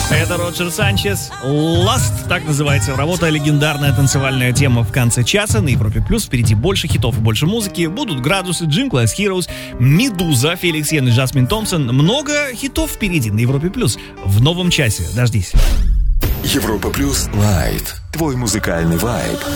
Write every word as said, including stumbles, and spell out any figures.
Это Роджер Санчес. Last, так называется работа, легендарная танцевальная тема в конце часа. На Европе Плюс впереди больше хитов и больше музыки. Будут градусы, Gym Class Heroes, Медуза, Феликс Йен и Жасмин Томпсон. Много хитов впереди на Европе Плюс в новом часе. Дождись. Европа Плюс Лайт. Твой музыкальный вайб.